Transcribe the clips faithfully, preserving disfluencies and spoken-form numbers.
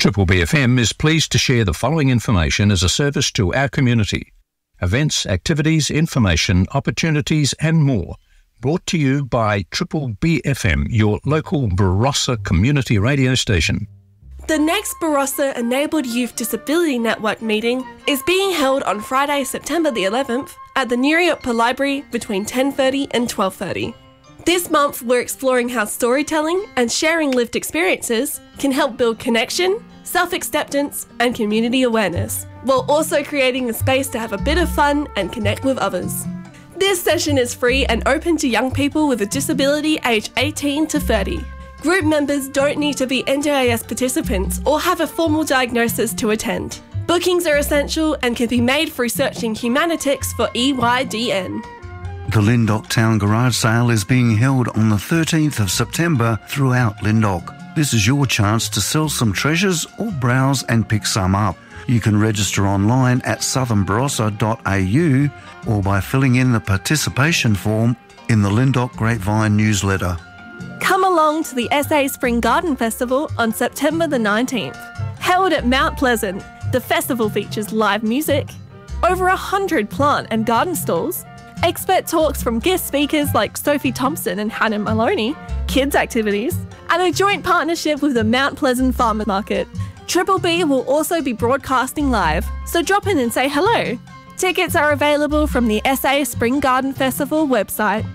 Triple B F M is pleased to share the following information as a service to our community. Events, activities, information, opportunities and more. Brought to you by Triple B F M, your local Barossa community radio station. The next Barossa Enabled Youth Disability Network meeting is being held on Friday, September the eleventh at the Nuriotpa Library between ten thirty and twelve thirty. This month we're exploring how storytelling and sharing lived experiences can help build connection, self-acceptance and community awareness, while also creating a space to have a bit of fun and connect with others. This session is free and open to young people with a disability aged eighteen to thirty. Group members don't need to be N D I S participants or have a formal diagnosis to attend. Bookings are essential and can be made through searching Humanitix for E Y D N. The Lyndoch Town Garage Sale is being held on the thirteenth of September throughout Lyndoch. This is your chance to sell some treasures or browse and pick some up. You can register online at southern barossa dot a u or by filling in the participation form in the Lyndoch Grapevine newsletter. Come along to the S A Spring Garden Festival on September the nineteenth. Held at Mount Pleasant, the festival features live music, over one hundred plant and garden stalls, expert talks from guest speakers like Sophie Thompson and Hannah Maloney, kids activities, and a joint partnership with the Mount Pleasant Farmers Market. Triple B will also be broadcasting live, so drop in and say hello. Tickets are available from the S A Spring Garden Festival website.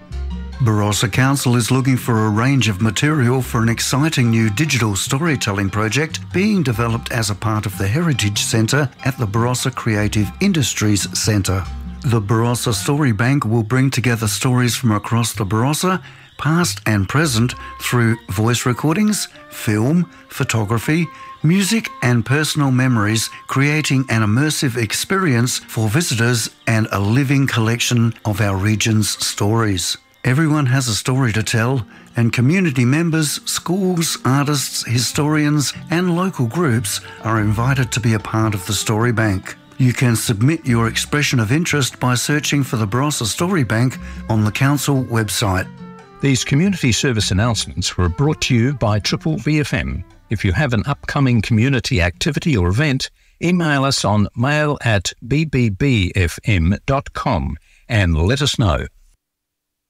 Barossa Council is looking for a range of material for an exciting new digital storytelling project being developed as a part of the Heritage Centre at the Barossa Creative Industries Centre. The Barossa Story Bank will bring together stories from across the Barossa, past and present, through voice recordings, film, photography, music and personal memories, creating an immersive experience for visitors and a living collection of our region's stories. Everyone has a story to tell, and community members, schools, artists, historians and local groups are invited to be a part of the Story Bank. You can submit your expression of interest by searching for the Barossa Story Bank on the Council website. These community service announcements were brought to you by Triple B F M. If you have an upcoming community activity or event, email us on mail at b b b f m dot com and let us know.